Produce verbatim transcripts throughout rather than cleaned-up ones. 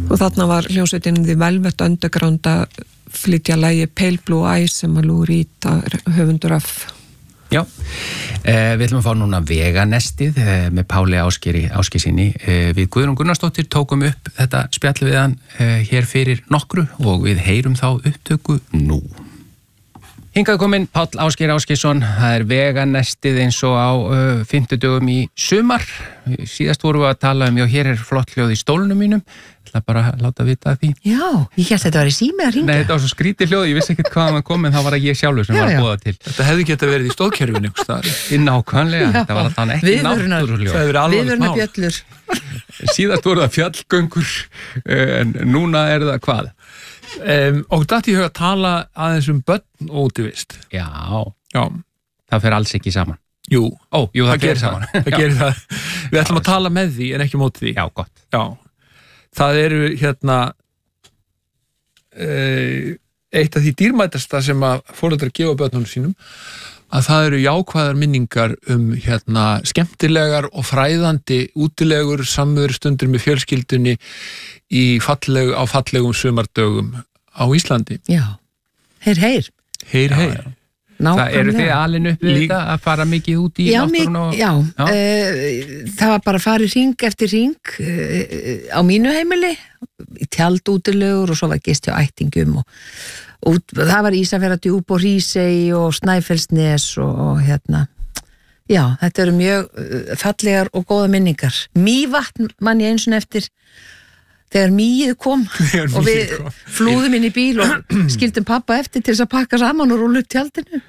Og þarna var hljómsveitin The Velvet Underground að flytja lagi Pale Blue Eyes sem að Lou Reed höfundur af. Já, eh, við ætlum að fá núna veganestið eh, með Páli Ásgeiri Ásgeirssyni. Eh, við Guðrún Gunnarsdóttir tókum upp þetta spjall við hann eh, hér fyrir nokkru og við heyrum þá upptöku nú. Hingað kominn Páll Ásgeir Ásgeirsson, það er veganestið eins og á uh, fimmtudögum í sumar. Síðast vorum við að tala um, já, hér er flott hljóð í stólnum mínum. Ég ætla bara að láta vita því. Já, ég hélt að þetta var í sími að hringja. Nei, þetta var svo skrítið hljóð, ég vissi ekkert hvaðan maður kom, en þá var það ég sjálfur sem já, var að boða til. Þetta hefði getað verið í stóðkerfinu einhvers staðar. Nákvæmlega, þetta var alltaf ekki náttúruhljóð. Viðvörunarbjöllur. Síðast voru það fjallgöngur, en núna er það hvað? Um, og datt ég höfðu að tala aðeins um börn og útivist. Já, Já. Það fer alls ekki saman. Jú, Ó, jú það, það gerir saman. Það gerir það. Við ætlum að tala með því en ekki móti því. Já, gott. Já, það eru hérna uh, eitt af því dýrmætasta sem að foreldrar gefa börnunum sínum, að það eru jákvæðar minningar um hérna skemmtilegar og fræðandi útilegur samverustundir með fjölskyldunni í falleg, á fallegum sumardögum á Íslandi. Já, heyr, heyr. Heyr, heyr. Það eru þið alin upp við Lík... þetta að fara mikið út í náttúruna? Og... Já, já. já. Uh, það var bara að fara hring eftir hring uh, á mínu heimili, í tjaldútilegur og svo var gist hjá ættingum og, og það var Ísafjarðardjúp og Hrísey og Snæfellsnes og, og hérna, já, þetta eru mjög uh, fallegar og góða minningar. Mývatn mann ég eins og eftir þegar mýið kom þegar og við kom. Flúðum inn í bíl og skildum pappa eftir til þess að pakka saman og rúla upp tjaldinu.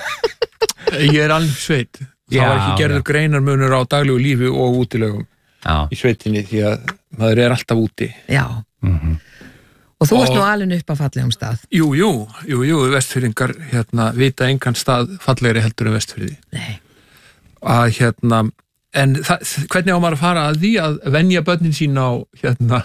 Ég er alveg sveit. Það já, var ekki gerður já. greinarmunur á daglegu lífi og útilegum já. í sveitinni því að maður er alltaf úti. Já. Mm-hmm. Og þú varst nú alin upp á fallegum stað. Jú, jú, jú, jú, Vestfirðingar hérna, vita engan stað fallegri heldur en Vestfirði. Nei. Að hérna, en það, hvernig á maður að fara að því að venja börnin sín á hérna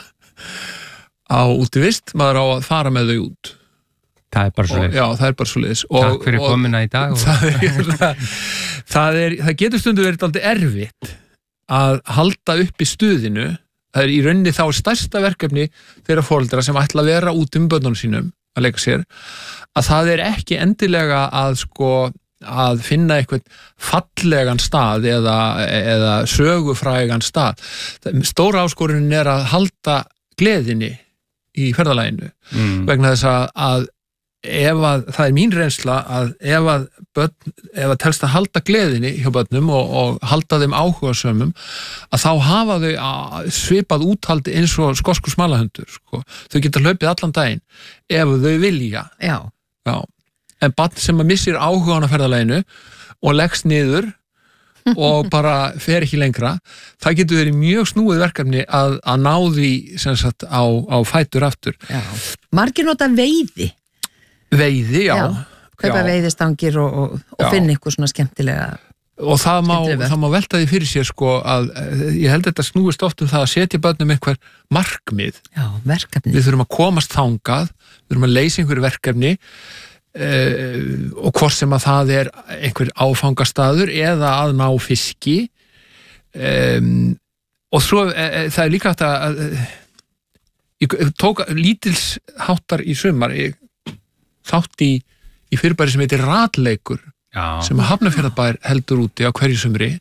á útivist, maður á að fara með þau út. Það er bara svo leiðis. Já, það er bara svo leiðis. Takk fyrir komuna í dag. Og... Það, er, það, það, er, það getur stundu verið aldrei erfitt að halda upp í stuðinu. Það er í rauninni þá stærsta verkefni þeirra foreldra sem ætla að vera út um börnunum sínum að leika sér, að það er ekki endilega að sko að finna eitthvað fallegan stað eða, eða sögufrægan stað. Stóra áskorunin er að halda gleðinni í ferðalaginu mm. vegna þess að, að ef að, það er mín reynsla að ef að börn, ef að telst að halda gleðinni hjá börnum og, og halda þeim áhugasömmum, að þá hafa þau svipað úthaldi eins og skosku smalahundur, sko. Þau geta hlaupið allan daginn ef þau vilja. Já. Já. En barn sem að missir áhugan á ferðalaginu og leggst niður og bara fer ekki lengra, það getur verið mjög snúið verkefni að, að ná því sem sagt á, á fætur aftur. Já. Margir nota veiði. Veiði, já. Já. Kaupa veiðistangir og, og, og finna ykkur svona skemmtilega. Og það má, það má velta því fyrir sér sko að ég held að þetta snúist oft um það að setja börnum einhver markmið. Já, verkefni. Við þurfum að komast þangað, við þurfum að leysa einhver verkefni. Uh, og hvort sem að það er einhver áfangastaður eða að ná fiski um, og svo uh, það er líka hægt að uh, ég tók lítilsháttar í sumar ég þátt í, í fyrirbæri sem heitir Ratleikur Já. Sem að Hafnarfjarðarbær heldur úti á hverju sumri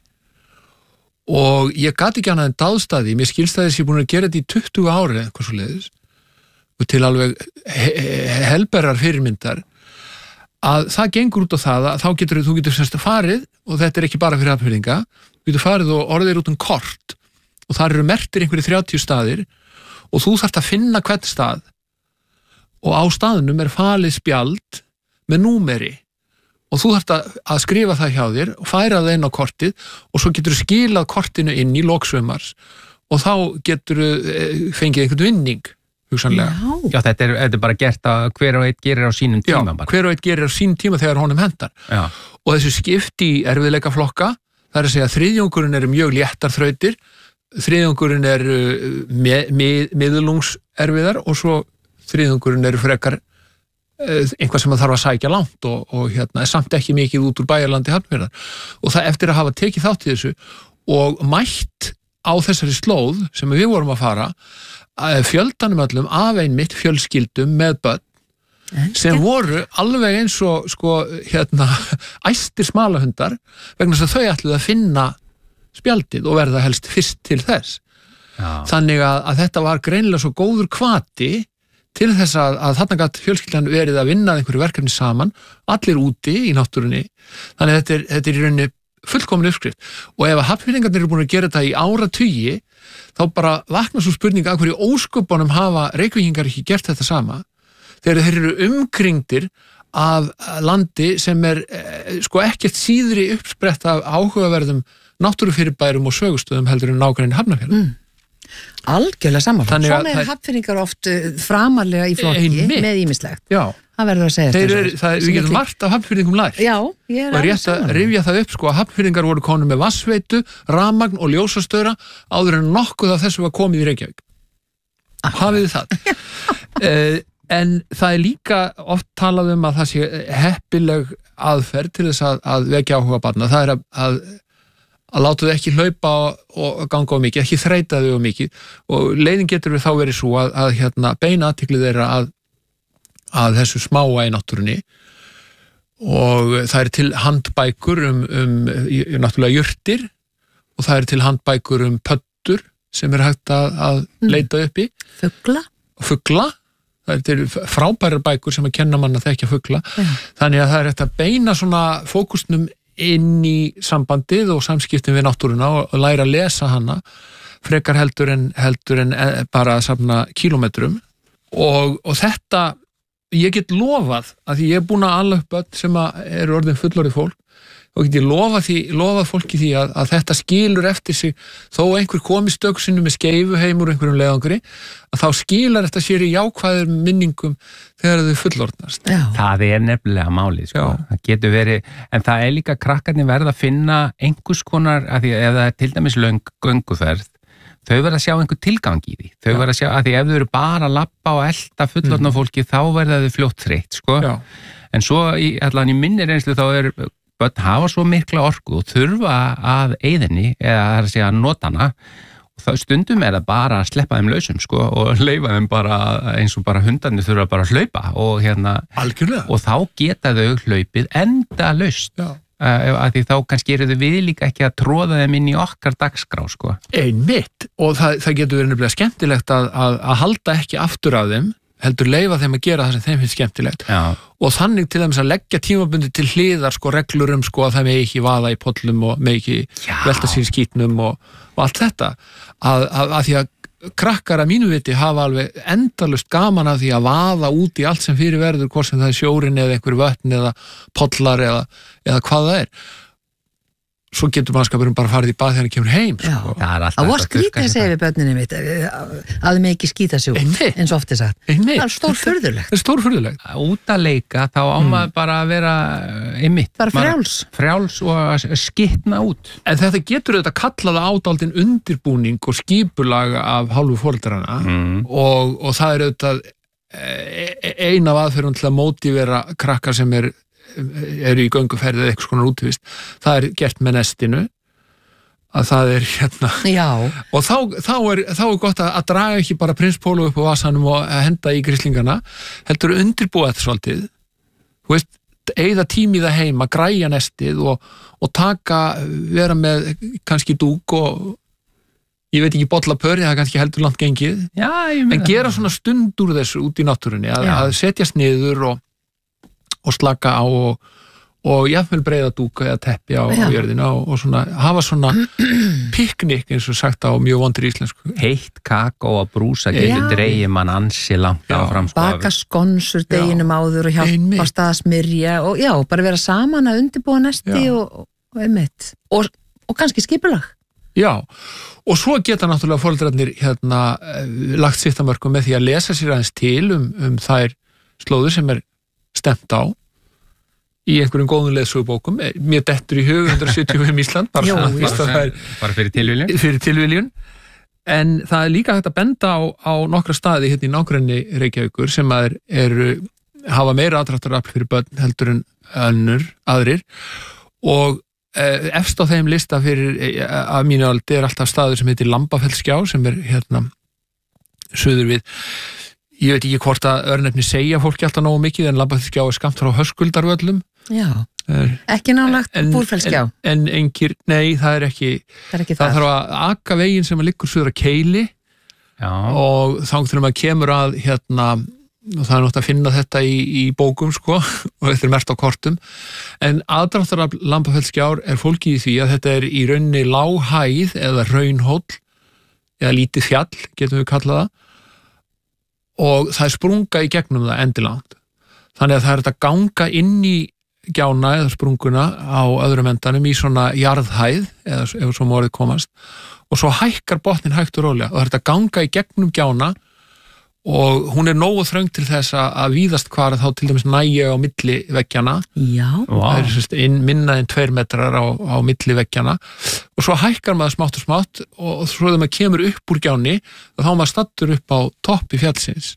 og ég gat ekki annað en dáðstaði, mér skilst að þessi búin að gera þetta í tuttugu ári eða eitthvað svo leiðis og til alveg he helberrar fyrirmyndar að það gengur út á það að þá getur þú getur semst farið og þetta er ekki bara fyrir Hafnfirðinga, þú getur farið og orðir út um kort og þar eru merktir einhverju þrjátíu staðir og þú þarft að finna hvern stað og á staðnum er falið spjald með númeri og þú þarft að, að skrifa það hjá þér og færa það inn á kortið og svo getur þú skilað kortinu inn í loksumars og þá getur þú fengið einhvern vinning hugsanlega. Já. Já, þetta er, þetta er bara gert að hver og einn gerir á sínum tíma. Já, bara. hver og einn gerir á sínum tíma þegar honum hendar. Já. Og þessu skipt í erfiðleika flokka, það er að segja að þriðjungurinn eru mjög léttar þrautir, þriðjungurinn eru með, með, miðlungserfiðar og svo þriðjungurinn eru frekar einhvað sem það þarf að sækja langt og, og hérna er samt ekki mikið út úr bæjarlandi Hafnfjarðar. Og það eftir að hafa tekið þátt í þessu og mætt á þessari slóð sem við vorum að fara fjöldanum öllum af einmitt fjölskyldum með börn sem voru alveg eins og sko, hérna, æstir smalahundar vegna þess að þau ætluðu að finna spjaldið og verða helst fyrst til þess. Já. Þannig að, að þetta var greinilega svo góður hvati til þess að, að þarna gat fjölskyldan verið að vinna einhverju verkefni saman, allir úti í náttúrunni. Þannig að þetta er, þetta er í rauninni fullkomin uppskrift. Og ef að Hafnfirðingarnir eru búin að gera þetta í áratugi, þá bara vakna svo spurninga að hverju ósköpunum hafa Reykvíkingar ekki gert þetta sama. Þegar þeir eru umkringdir af landi sem er eh, sko ekkert síðri uppsprett af áhugaverðum náttúrufyrirbærum og sögustöðum heldur en nágranni Hafnarfjarðar. Mm. Algjörlega samanlega. Svona er það... Hafnfirðingar oft framarlega í flokki með ýmislegt. Já. Það verður að segja Þeir þetta. Er, það er, við getum margt af Hafnfirðingum lært. Já, ég er alveg samanlega. Og rétt að rifja það upp sko að Hafnfirðingar voru konum með vassveitu, rafmagn og ljósastöra áður en nokkuð af þessu var komið í Reykjavík. Ah. Hafið þið það. uh, En það er líka oft talað um að það sé heppileg aðferð til þess að, að vekja áhuga barna. Það er að, að, að láta þau ekki hlaupa og ganga á mikið, ekki þreyta þau á mikið og leiðin getur við þá verið svo að, að hérna, beina athygli þeirra að, að þessu smáa í náttúrunni og það er til handbækur um, um náttúrulega jurtir og það er til handbækur um pöddur sem er hægt að, að leita uppi. Fugla. Fugla. Það er frábærar bækur sem að kenna mann að þekkja fugla. Ja. Þannig að það er að beina svona fókusnum inn í sambandið og samskiptin við náttúruna og, og læra að lesa hana frekar heldur en, heldur en bara að safna kílómetrum og, og þetta, ég get lofað að því ég er búin að ala upp öll sem að eru orðin fullorðið fólk og get ég lofað, því, lofað fólki því að, að þetta skilur eftir sig þó einhver komi stöksinu með skeifu heim úr einhverjum leiðangri að þá skilar þetta sér í jákvæður minningum þegar þau fullorðnast. Já. Það er nefnilega málið sko. Það getur verið, en það er líka krakkarnir verða að finna einhvers konar, að því ef það er til dæmis löng gönguferð, þau verða að sjá einhver tilgang í því. Þau verða að sjá, að því ef þau eru bara að labba og elta fullorðna mm. fólki þá verða þau fljótt þreytt sko. Já. En svo í, allan í minni reynslu þá er börn hafa svo mikla orku og þurfa að eyðinni, eða það er að segja að nota hana og þá stundum er það bara að sleppa þeim lausum sko og leyfa þeim bara eins og bara hundarnir þurfa bara að hlaupa og hérna Algjörlega. Og þá geta þau hlaupið enda laust uh, að því þá kannski eru þau við líka ekki að tróða þeim inn í okkar dagskrá sko. Einmitt og það, það getur verið nefnilega skemmtilegt að, að, að halda ekki aftur af þeim heldur leyfa þeim að gera það sem þeim finnst skemmtilegt. Já. Og þannig til þess að leggja tímabundi til hliðar sko reglur um sko að það með ekki vaða í pollum og með ekki Já. Velta sín skítnum og, og allt þetta að, að, að því að krakkar að mínu viti hafa alveg endalust gaman af því að vaða út í allt sem fyrir verður hvort sem það er sjórin eða einhver vötn eða pollar eða, eða hvað það er. Svo getur mannskapurinn bara farið í bað þegar hann kemur heim sko. Það var skrítið að segja við börninu mitt að þau með ekki skýta sig út eins og oft er sagt. Það er stórfurðulegt. Það er stórfurðulegt. Út að leika þá á maður mm. bara að vera einmitt. Bara frjáls. Frjáls og að skitna út. En þetta getur auðvitað kallaða ádaldin undirbúning og skipulag af hálfu foreldrana mm. og, og það er auðvitað ein af aðferðum til að mótivera krakkar sem er eru í gönguferði eða eitthvað svona útvist það er gert með nestinu að það er hérna Já. Og þá, þá, er, þá er gott að, að draga ekki bara prinspólu upp á vasanum og henda í grislingana heldur undirbúa þetta svolítið þú veist, eyða tími það heim að græja nestið og, og taka vera með kannski dúk og ég veit ekki bolla pöri, það er kannski heldur langt gengið Já, en gera svona stund úr þessu út í náttúrunni að, að setjast niður og og slaka á og, og jafnvel breiða dúka eða teppi á, á jörðina og, og svona, hafa svona piknik eins og sagt á mjög vondur íslensku. Heitt kakó og brúsa getur dreigir mann ansi langt áfram. Baka skonsur deginum áður og hjálpast að smyrja og já, bara vera saman að undirbúa nesti og, og einmitt. Og, og kannski skipulag. Já, og svo geta náttúrulega foreldrarnir hérna lagt sitt að mörkum með því að lesa sér aðeins til um, um þær slóður sem er stemt á í einhverjum góðum leiðsögubókum mér dettur í hug hundrað sjötíu og fimm Ísland bara, Jó, bara, bara fyrir tilviljun fyrir tilviljun en það er líka hægt að benda á, á nokkra staði hérna í nágrenni Reykjavíkur sem er, er hafa meira aðdráttarafl fyrir börn heldur en önnur aðrir og eh, efst á þeim lista fyrir af mínu aldi er alltaf staður sem heitir Lambafellsgjá sem er hérna suður við. Ég veit ekki hvort að örnefni segja fólki alltaf nógu mikið, en Lambafellsgjá er skamt frá Höskuldarvöllum. Já, er, ekki nálagt Búrfellsgjá. En, en engir, nei, það er ekki, það, er ekki það þarf að aka veginn sem að liggur suður að Keili. Já. Og þá þegar maður kemur að hérna, og það er náttúrulega að finna þetta í, í bókum sko, og þetta er mert á kortum, en aðdráttar af Lambafellsgjár er fólkið í því að þetta er í rauninni lághæð eða raunhóll eða lítið fjall, getum við kallað það, og það er sprunga í gegnum það endilangt. Þannig að það er þetta ganga inn í gjána eða sprunguna á öðrum endanum í svona jarðhæð, eða ef svo morið komast, og svo hækkar botnin hægt og rólega, og það er þetta ganga í gegnum gjána, og hún er nógu þröng til þess að víðast hvar þá til dæmis nægja á milli veggjana. Já. Wow. Það er sérst inn, minna en tveir metrar á, á milli veggjana, og svo hækkar maður smátt og smátt, og svo þegar maður kemur upp úr gjánni, þá maður stattur upp á toppi fjallsins.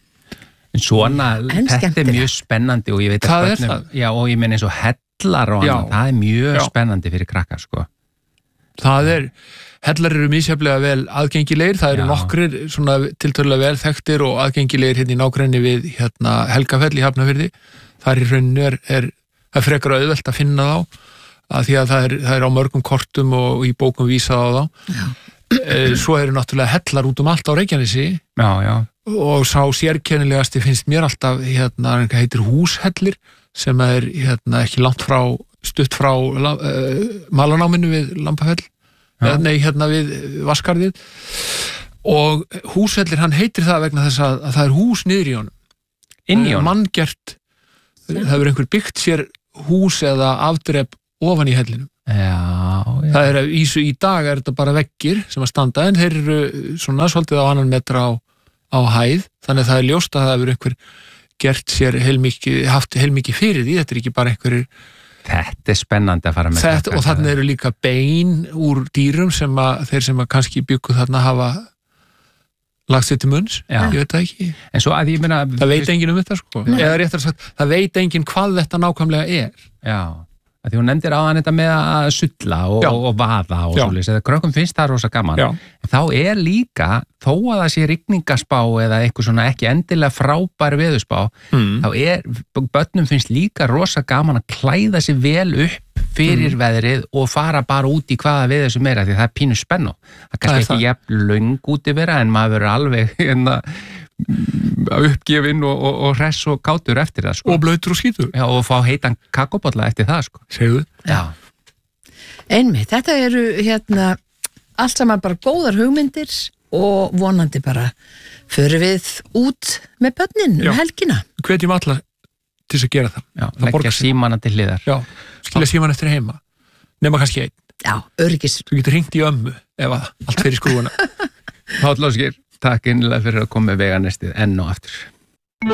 En svona, en þetta er mjög spennandi, og ég veit það að er það. Já, og ég meina eins og hellar og annað, það er mjög já. spennandi fyrir krakkar, sko. Það er, hellar eru misjaflega vel aðgengilegir, það eru já. nokkrir svona tiltölulega vel þekktir og aðgengilegir hérna í nágrenni við hérna Helgafell í Hafnarfirði. Það er í rauninu er, er, það er frekar auðvelt að finna þá, að því að það er, það er á mörgum kortum og í bókum vísað á þá. Já. Svo eru náttúrulega hellar út um allt á Reykjanesi. Já, já. Og sá sérkennilegasti finnst mér alltaf hérna, hvað heitir Húshellir, sem er hérna ekki langt frá, stutt frá uh, Malanáminu við Lambafell, eða nei, hérna við Vaskarðið, og Húshellir, hann heitir það vegna þess að, að það er hús niður í honum. Inn í honum? Manngert, það hefur einhver byggt sér hús eða afdrep ofan í hellinum. Já, já. Það er að ísu í dag er þetta bara veggir sem að standa, en þeir eru svona svolítið á annan metra á á hæð, þannig að það er ljóst að það hefur einhver gert sér heilmikið, haft heilmikið fyrir því, þetta er ekki bara einhverjir. Þetta er spennandi að fara með þetta. Og þarna eru líka bein úr dýrum sem að þeir sem að kannski byggu þarna hafa lagt sér til munns, já. Ég veit það ekki. En svo að ég meina... Það veit enginn um þetta sko, Nei. eða réttar sagt, það veit enginn hvað þetta nákvæmlega er. Já. Því hún nefndir áðan þetta með að sulla og, og, og vaða og svoleiðis, eða krökkum finnst það rosa gaman. Já. Þá er líka, þó að það sé rigningaspá eða eitthvað svona ekki endilega frábær veðurspá, mm. þá er, börnum finnst líka rosa gaman að klæða sig vel upp fyrir mm. veðrið og fara bara út í hvaða veður sem er, því það er pínu spennu. Það er kannski ekki jafn löng út í vera, en maður verður alveg hérna uppgefinn og, og, og hress og kátur eftir það sko. Og blautur og skítur. Já, og fá heitan kakóbolla eftir það sko. Segðu. Já. Einmitt, þetta eru hérna allt saman bara góðar hugmyndir og vonandi bara förum við út með börnin um helgina. Hvetjum alla til þess að gera það. Já, það leggja símana til hliðar. Já, skilja síman eftir heima. Nema kannski einn. Já, öryggis. Þú getur hringt í ömmu ef að allt fyrir skrúuna. Páll Ásgeir, takk innilega fyrir að koma með veganestið enn og aftur.